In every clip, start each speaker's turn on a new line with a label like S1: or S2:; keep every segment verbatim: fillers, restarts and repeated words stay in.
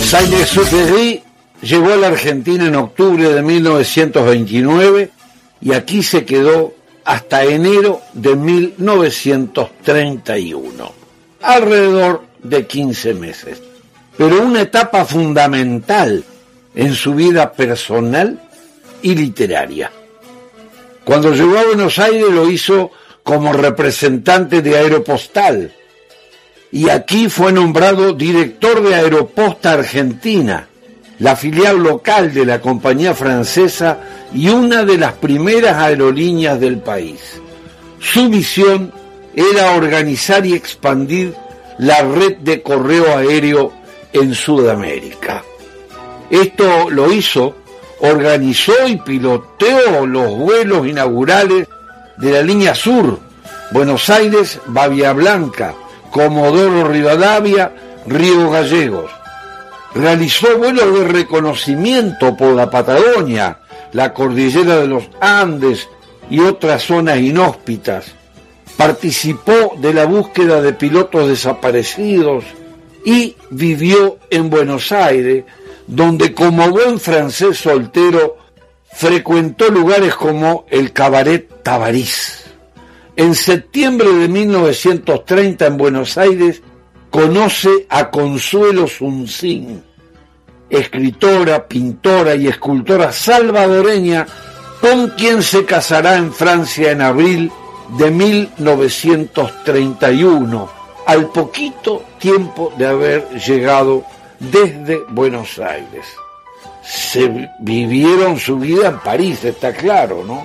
S1: Saint-Exupéry llegó a la Argentina en octubre de mil novecientos veintinueve y aquí se quedó hasta enero de mil novecientos treinta y uno, alrededor de quince meses. Pero una etapa fundamental en su vida personal y literaria. Cuando llegó a Buenos Aires lo hizo como representante de Aeropostal y aquí fue nombrado director de Aeroposta Argentina, la filial local de la compañía francesa y una de las primeras aerolíneas del país. Su misión era organizar y expandir la red de correo aéreo en Sudamérica. Esto lo hizo, organizó y piloteó los vuelos inaugurales de la línea sur, Buenos Aires, Bahía Blanca, Comodoro Rivadavia, Río Gallegos. Realizó vuelos de reconocimiento por la Patagonia, la cordillera de los Andes y otras zonas inhóspitas. Participó de la búsqueda de pilotos desaparecidos y vivió en Buenos Aires, donde como buen francés soltero frecuentó lugares como el Cabaret Tabarís. En septiembre de mil novecientos treinta en Buenos Aires conoce a Consuelo Suncín, escritora, pintora y escultora salvadoreña, con quien se casará en Francia en abril de mil novecientos treinta y uno, al poquito tiempo de haber llegado desde Buenos Aires. Se vivieron su vida en París, está claro, ¿no?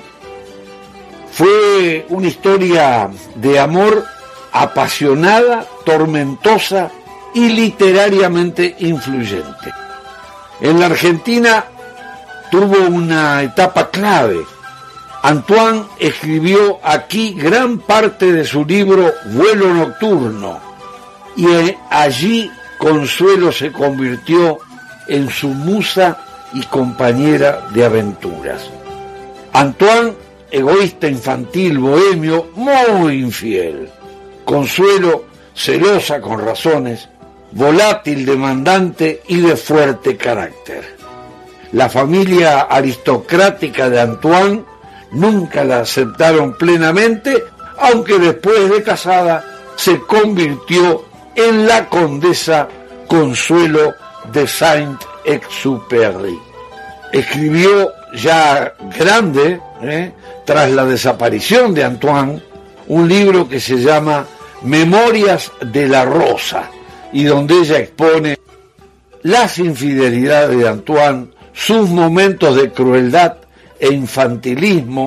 S1: Fue una historia de amor apasionada, tormentosa y literariamente influyente. En la Argentina tuvo una etapa clave. Antoine escribió aquí gran parte de su libro Vuelo Nocturno y allí Consuelo se convirtió en su musa y compañera de aventuras. Antoine, egoísta, infantil, bohemio, muy infiel. Consuelo, celosa con razones, volátil, demandante y de fuerte carácter. La familia aristocrática de Antoine nunca la aceptaron plenamente, aunque después de casada se convirtió en la condesa Consuelo de Saint-Exupéry. Escribió ya grande, ¿eh? tras la desaparición de Antoine, un libro que se llama Memorias de la Rosa, y donde ella expone las infidelidades de Antoine, sus momentos de crueldad e infantilismo,